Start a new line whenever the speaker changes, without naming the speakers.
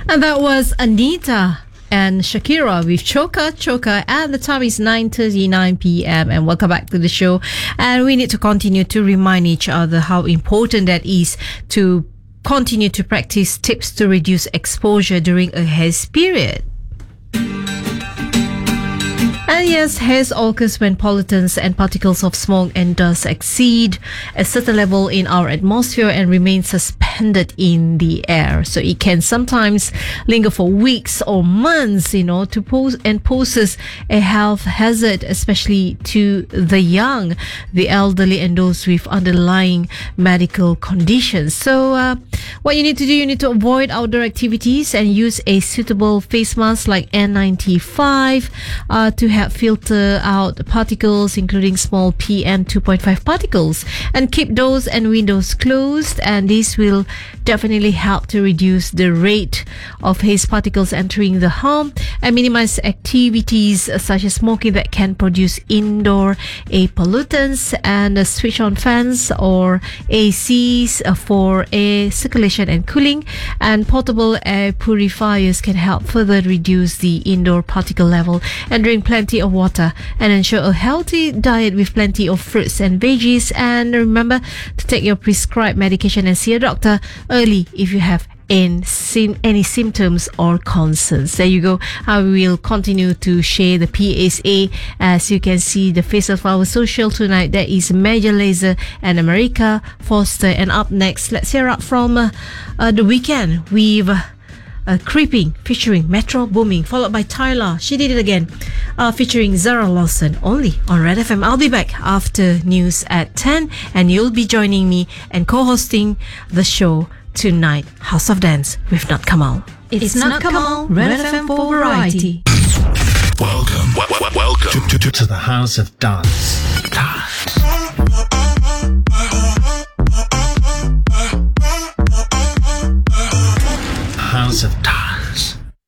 And that was Anita and Shakira with Choka Choka, and the time is 9:39 p.m. and welcome back to the show. And we need to continue to remind each other how important that is to continue to practice tips to reduce exposure during a haze period. And yes, haze occurs when pollutants and particles of smoke and dust exceed a certain level in our atmosphere and remain suspended in the air. So it can sometimes linger for weeks or months, to poses a health hazard, especially to the young, the elderly, and those with underlying medical conditions. So what you need to do, you need to avoid outdoor activities and use a suitable face mask like N95 to help filter out particles, including small PM 2.5 particles, and keep doors and windows closed, and this will definitely help to reduce the rate of haze particles entering the home and minimize activities such as smoking that can produce indoor air pollutants, and switch on fans or ACs for air circulation and cooling, and portable air purifiers can help further reduce the indoor particle level, and drink plenty of water and ensure a healthy diet with plenty of fruits and veggies, and remember to take your prescribed medication and see a doctor early if you have any symptoms or concerns. There you go. I will continue to share the PSA. As you can see, the face of our social tonight, there is Major Lazer and America Foster. And up next, let's hear up from The Weeknd with Creeping featuring Metro Booming, followed by Tyla, She Did It Again, featuring Zara Lawson, only on Red FM. I'll be back after news at 10, and you'll be joining me and co-hosting the show tonight, House of Dance with Nat Kamal.
It's Nat Kamal, Red FM for Variety.
Welcome to the House of Dance.